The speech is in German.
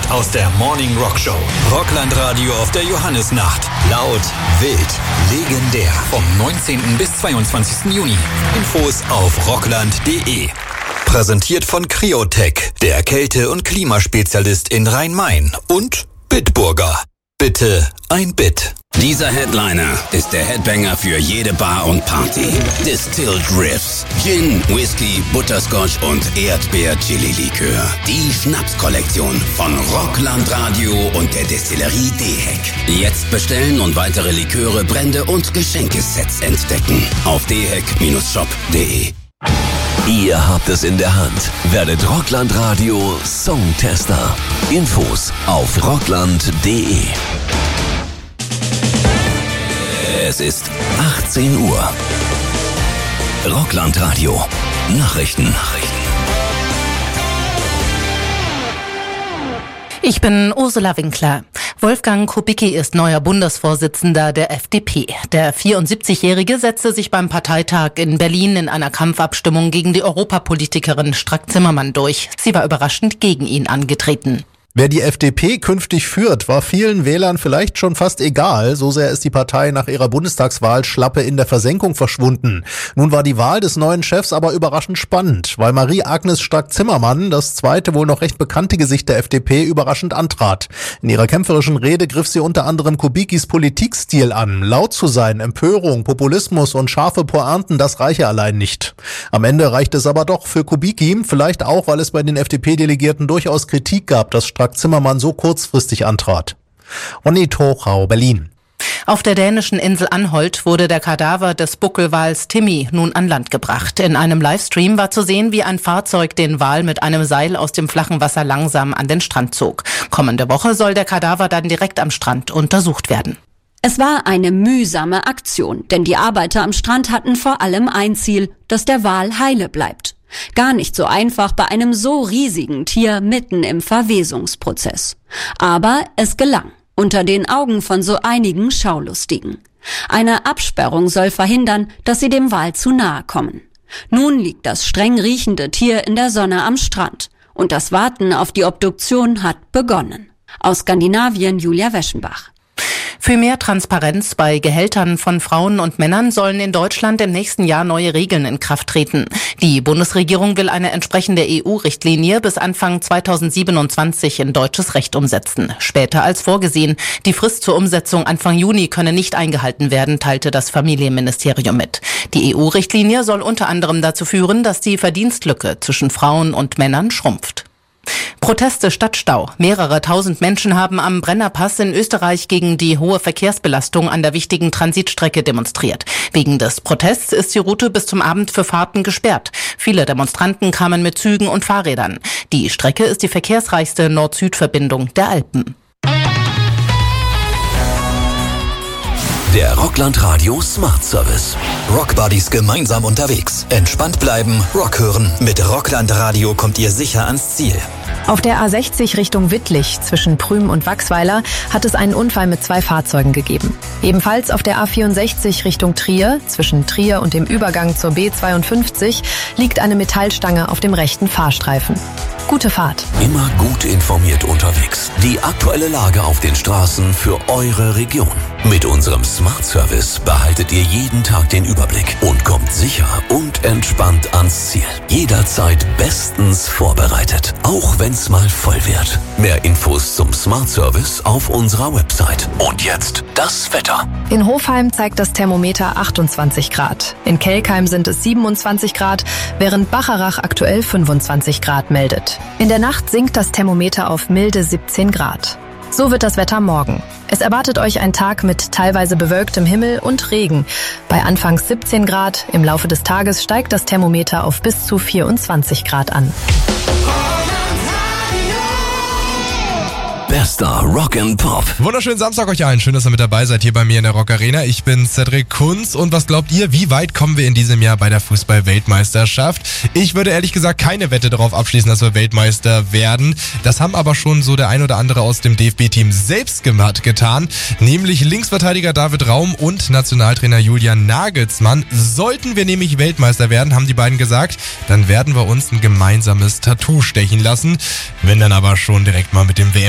aus der Morning Rock Show. Rockland-Radio auf der Johannisnacht. Laut, wild, legendär. Vom 19. bis 22. Juni. Infos auf rockland.de. Präsentiert von Kryotec, der Kälte- und Klimaspezialist in Rhein-Main. Und Bitburger. Bitte ein Bit. Dieser Headliner ist der Headbanger für jede Bar und Party. Distilled Riffs, Gin, Whisky, Butterscotch und Erdbeer-Chili-Likör. Die Schnapskollektion von Rockland Radio und der Destillerie Dehek. Jetzt bestellen und weitere Liköre, Brände und Geschenkesets entdecken. Auf dehek-shop.de. Ihr habt es in der Hand. Werdet Rockland Radio Songtester. Infos auf rockland.de. Es ist 18 Uhr. Rockland Radio. Nachrichten. Ich bin Ursula Winkler. Wolfgang Kubicki ist neuer Bundesvorsitzender der FDP. Der 74-Jährige setzte sich beim Parteitag in Berlin in einer Kampfabstimmung gegen die Europapolitikerin Strack-Zimmermann durch. Sie war überraschend gegen ihn angetreten. Wer die FDP künftig führt, war vielen Wählern vielleicht schon fast egal. So sehr ist die Partei nach ihrer Bundestagswahl schlappe in der Versenkung verschwunden. Nun war die Wahl des neuen Chefs aber überraschend spannend, weil Marie-Agnes Strack-Zimmermann, das zweite wohl noch recht bekannte Gesicht der FDP, überraschend antrat. In ihrer kämpferischen Rede griff sie unter anderem Kubickis Politikstil an. Laut zu sein, Empörung, Populismus und scharfe Pointen, das reiche allein nicht. Am Ende reichte es aber doch für Kubicki, vielleicht auch, weil es bei den FDP-Delegierten durchaus Kritik gab, dass Strack-Zimmermann so kurzfristig antrat. Ronny Tochau, Berlin. Auf der dänischen Insel Anholt wurde der Kadaver des Buckelwals Timmy nun an Land gebracht. In einem Livestream war zu sehen, wie ein Fahrzeug den Wal mit einem Seil aus dem flachen Wasser langsam an den Strand zog. Kommende Woche soll der Kadaver dann direkt am Strand untersucht werden. Es war eine mühsame Aktion, denn die Arbeiter am Strand hatten vor allem ein Ziel, dass der Wal heile bleibt. Gar nicht so einfach bei einem so riesigen Tier mitten im Verwesungsprozess. Aber es gelang, unter den Augen von so einigen Schaulustigen. Eine Absperrung soll verhindern, dass sie dem Wal zu nahe kommen. Nun liegt das streng riechende Tier in der Sonne am Strand und das Warten auf die Obduktion hat begonnen. Aus Skandinavien Julia Weschenbach. Für mehr Transparenz bei Gehältern von Frauen und Männern sollen in Deutschland im nächsten Jahr neue Regeln in Kraft treten. Die Bundesregierung will eine entsprechende EU-Richtlinie bis Anfang 2027 in deutsches Recht umsetzen. Später als vorgesehen. Die Frist zur Umsetzung Anfang Juni könne nicht eingehalten werden, teilte das Familienministerium mit. Die EU-Richtlinie soll unter anderem dazu führen, dass die Verdienstlücke zwischen Frauen und Männern schrumpft. Proteste statt Stau. Mehrere tausend Menschen haben am Brennerpass in Österreich gegen die hohe Verkehrsbelastung an der wichtigen Transitstrecke demonstriert. Wegen des Protests ist die Route bis zum Abend für Fahrten gesperrt. Viele Demonstranten kamen mit Zügen und Fahrrädern. Die Strecke ist die verkehrsreichste Nord-Süd-Verbindung der Alpen. Der Rockland Radio Smart Service. Rockbuddies gemeinsam unterwegs. Entspannt bleiben, Rock hören. Mit Rockland Radio kommt ihr sicher ans Ziel. Auf der A60 Richtung Wittlich zwischen Prüm und Wachsweiler hat es einen Unfall mit 2 Fahrzeugen gegeben. Ebenfalls auf der A64 Richtung Trier zwischen Trier und dem Übergang zur B52 liegt eine Metallstange auf dem rechten Fahrstreifen. Gute Fahrt. Immer gut informiert unterwegs. Die aktuelle Lage auf den Straßen für eure Region. Mit unserem Smart Service behaltet ihr jeden Tag den Überblick und kommt sicher und entspannt ans Ziel. Jederzeit bestens vorbereitet. Auch wenn's mal voll wird. Mehr Infos zum Smart Service auf unserer Website. Und jetzt das Wetter. In Hofheim zeigt das Thermometer 28 Grad. In Kelkheim sind es 27 Grad, während Bacharach aktuell 25 Grad meldet. In der Nacht sinkt das Thermometer auf milde 17 Grad. So wird das Wetter morgen. Es erwartet euch ein Tag mit teilweise bewölktem Himmel und Regen. Bei anfangs 17 Grad, im Laufe des Tages steigt das Thermometer auf bis zu 24 Grad an. Bester Rock and Pop. Wunderschönen Samstag euch allen. Schön, dass ihr mit dabei seid hier bei mir in der Rock Arena. Ich bin Cedric Kunz und was glaubt ihr, wie weit kommen wir in diesem Jahr bei der Fußball-Weltmeisterschaft? Ich würde ehrlich gesagt keine Wette darauf abschließen, dass wir Weltmeister werden. Das haben aber schon so der ein oder andere aus dem DFB-Team selbst getan, nämlich Linksverteidiger David Raum und Nationaltrainer Julian Nagelsmann. Sollten wir nämlich Weltmeister werden, haben die beiden gesagt, dann werden wir uns ein gemeinsames Tattoo stechen lassen. Wenn dann aber schon direkt mal mit dem WM